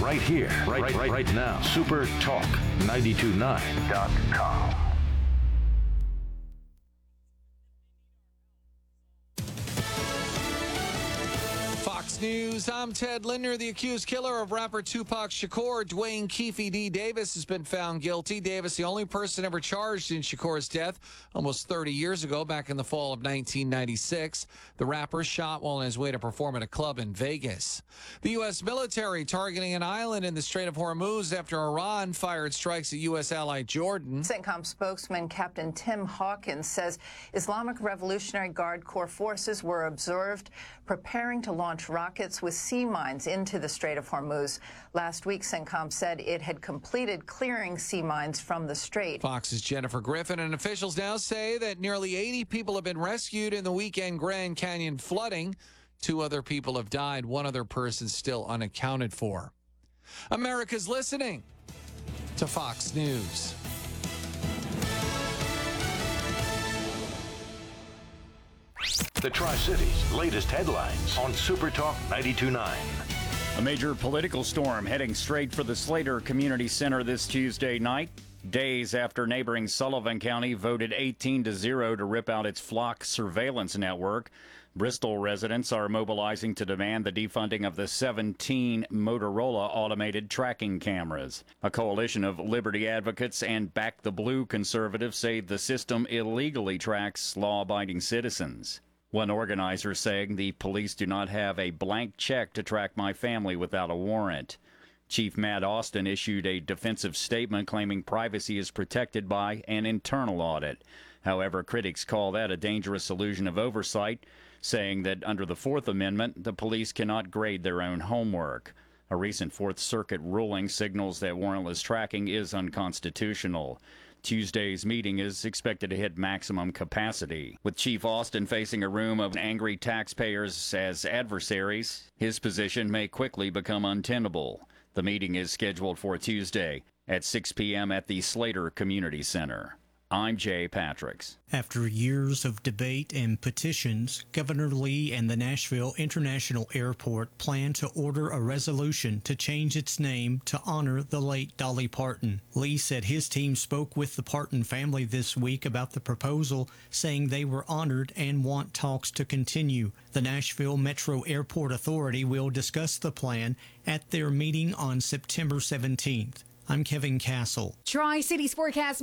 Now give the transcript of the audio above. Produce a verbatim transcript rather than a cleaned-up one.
right here, right, right, right, right now. Super Talk ninety-two point nine dot com. Fox News, I'm Ted Linder. The accused killer of rapper Tupac Shakur, Dwayne Keefe D. Davis, has been found guilty. Davis, the only person ever charged in Shakur's death almost thirty years ago, back in the fall of nineteen ninety-six. The rapper shot while on his way to perform at a club in Vegas. The U S military targeting an island in the Strait of Hormuz after Iran fired strikes at U S ally Jordan. CENTCOM spokesman Captain Tim Hawkins says Islamic Revolutionary Guard Corps forces were observed preparing to launch rockets with sea mines into the Strait of Hormuz. Last week, CENTCOM said it had completed clearing sea mines from the strait. Fox's Jennifer Griffin, and officials now say that nearly eighty people have been rescued in the weekend Grand Canyon flooding. Two other people have died. One other person still unaccounted for. America's listening to Fox News. The Tri-Cities' latest headlines on Super Talk ninety-two point nine. A major political storm heading straight for the Slater Community Center this Tuesday night, days after neighboring Sullivan County voted eighteen to zero to rip out its Flock surveillance network. Bristol residents are mobilizing to demand the defunding of the seventeen Motorola automated tracking cameras. A coalition of liberty advocates and Back the Blue conservatives say the system illegally tracks law-abiding citizens. One organizer saying the police do not have a blank check to track my family without a warrant. Chief Matt Austin issued a defensive statement claiming privacy is protected by an internal audit. However, critics call that a dangerous illusion of oversight, saying that under the Fourth Amendment, the police cannot grade their own homework. A recent Fourth Circuit ruling signals that warrantless tracking is unconstitutional. Tuesday's meeting is expected to hit maximum capacity. With Chief Austin facing a room of angry taxpayers as adversaries, his position may quickly become untenable. The meeting is scheduled for Tuesday at six p.m. at the Slater Community Center. I'm Jay Patricks. After years of debate and petitions, Governor Lee and the Nashville International Airport plan to order a resolution to change its name to honor the late Dolly Parton. Lee said his team spoke with the Parton family this week about the proposal, saying they were honored and want talks to continue. The Nashville Metro Airport Authority will discuss the plan at their meeting on September seventeenth. I'm Kevin Castle. Tri-Cities forecast.